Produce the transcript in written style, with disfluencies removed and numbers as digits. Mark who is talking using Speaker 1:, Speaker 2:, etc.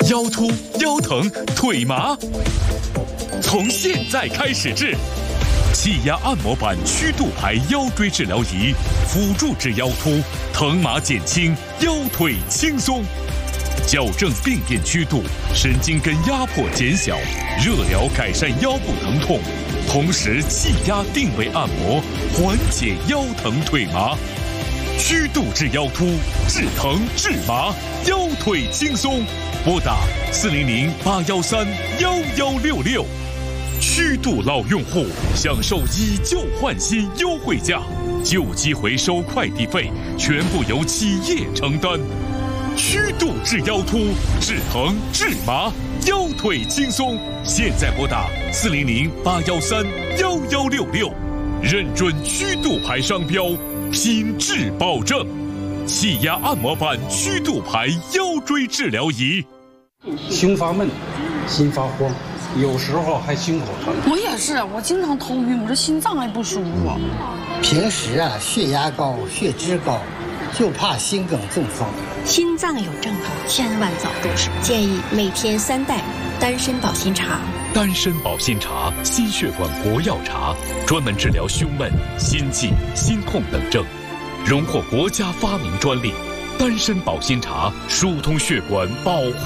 Speaker 1: 腰突、腰疼、腿麻，从现在开始治。气压按摩板曲度牌腰椎治疗仪，辅助治腰突，疼麻减轻，腰腿轻松，矫正病变曲度，神经根压迫减小，热疗改善腰部疼痛，同时气压定位按摩，缓解腰疼腿麻。曲度治腰突，治疼治麻，腰腿轻松。拨打400-813-1166。曲度老用户享受以旧换新优惠价，旧机回收快递费全部由企业承担。曲度治腰突，治疼治麻，腰腿轻松。现在拨打400-813-1166，认准曲度牌商标，品质保证。气压按摩板曲度牌腰椎治疗仪。
Speaker 2: 胸发闷，心发慌，有时候还心口疼。
Speaker 3: 我也是，我经常头晕，我这心脏还不舒服。
Speaker 4: 平时血压高，血脂高，就怕心梗中风。
Speaker 5: 心脏有症候，千万早重视。建议每天3袋丹参保心茶。
Speaker 1: 丹参保心茶，心血管国药茶，专门治疗胸闷、心悸、心痛等症，荣获国家发明专利。丹参保心茶疏通血管，保护